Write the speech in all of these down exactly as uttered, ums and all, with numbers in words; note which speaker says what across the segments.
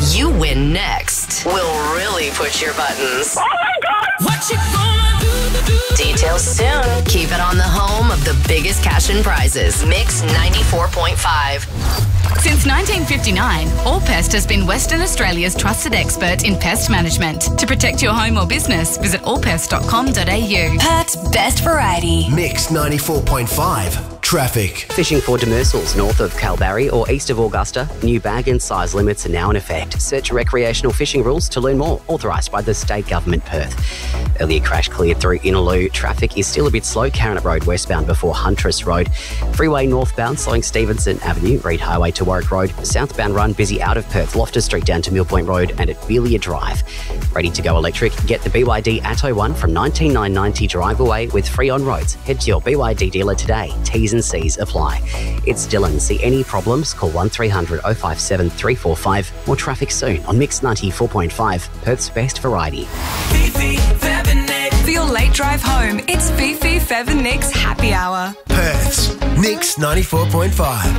Speaker 1: You Win Next will really push your buttons.
Speaker 2: Oh my God!
Speaker 3: What you gonna do?
Speaker 1: Details soon. Keep it on the home of the biggest cash and prizes. Mix ninety-four point five.
Speaker 4: Since nineteen fifty-nine, Allpest has been Western Australia's trusted expert in pest management. To protect your home or business, visit allpest dot com dot a u.
Speaker 5: Perth's best variety.
Speaker 6: Mix ninety-four point five. Traffic.
Speaker 7: Fishing for demersals north of Kalbarri or east of Augusta, new bag and size limits are now in effect. Search recreational fishing rules to learn more. Authorised by the State Government, Perth. Earlier crash cleared through Innaloo. Traffic is still a bit slow. Caranet Road westbound before Huntress Road. Freeway northbound slowing Stevenson Avenue, Reid Highway to Warwick Road. Southbound run busy out of Perth, Loftus Street down to Mill Point Road and at Belia Drive. Ready to go electric? Get the B Y D Atto one from nineteen nine ninety drive away with free on roads. Head to your B Y D dealer today. T's and C's apply. It's Dylan. See any problems? Call one three hundred oh five seven three four five. More traffic soon on Mix ninety-four point five, Perth's best variety.
Speaker 3: Fifi, Feb and Nick.
Speaker 5: For your late drive home, it's Fifi, Fev and Nick's happy hour.
Speaker 6: Perth's Mix ninety-four point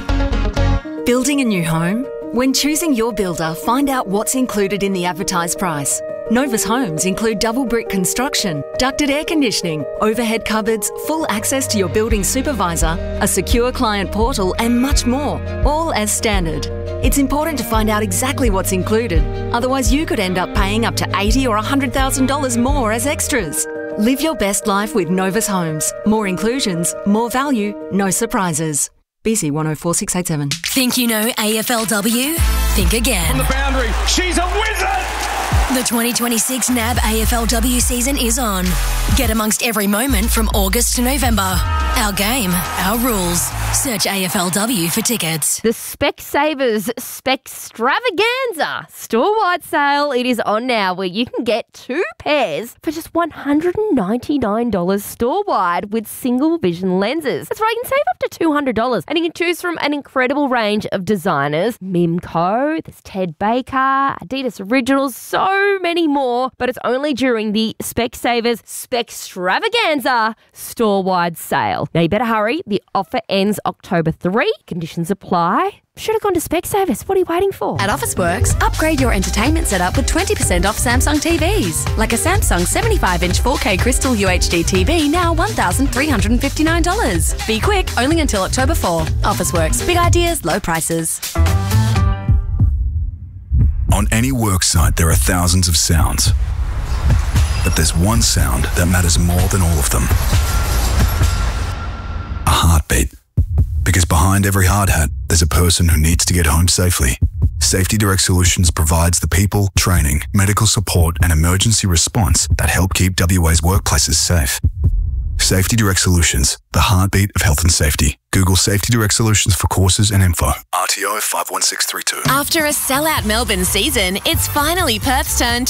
Speaker 6: five.
Speaker 8: Building a new home? When choosing your builder, find out what's included in the advertised price. Novus Homes include double brick construction, ducted air conditioning, overhead cupboards, full access to your building supervisor, a secure client portal and much more, all as standard. It's important to find out exactly what's included, otherwise you could end up paying up to eighty thousand dollars or one hundred thousand dollars more as extras. Live your best life with Novus Homes. More inclusions, more value, no surprises. B C one oh four six eight seven.
Speaker 9: Think you know A F L W? Think again.
Speaker 2: On the boundary, she's a wizard!
Speaker 9: The twenty twenty-six N A B A F L W season is on. Get amongst every moment from August to November. Our game, our rules. Search A F L W for tickets.
Speaker 10: The Specsavers Specstravaganza store-wide sale. It is on now, where you can get two pairs for just one hundred ninety-nine dollars store-wide with single vision lenses. That's right, you can save up to two hundred dollars. And you can choose from an incredible range of designers. Mimco, there's Ted Baker, Adidas Originals, so many more. But it's only during the Specsavers Specstravaganza store-wide sale. Now you better hurry. The offer ends October third. Conditions apply. Should have gone to Specsavers. What are you waiting for?
Speaker 5: At Officeworks, upgrade your entertainment setup with twenty percent off Samsung T Vs. Like a Samsung seventy-five inch four K Crystal U H D T V, now one thousand three hundred fifty-nine dollars. Be quick, only until October fourth. Officeworks, big ideas, low prices.
Speaker 11: On any work site, there are thousands of sounds. But there's one sound that matters more than all of them. A heartbeat. Because behind every hard hat, there's a person who needs to get home safely. Safety Direct Solutions provides the people, training, medical support and emergency response that help keep W A's workplaces safe. Safety Direct Solutions, the heartbeat of health and safety. Google Safety Direct Solutions for courses and info. R T O five one six three two.
Speaker 9: After a sellout Melbourne season, it's finally Perth's turn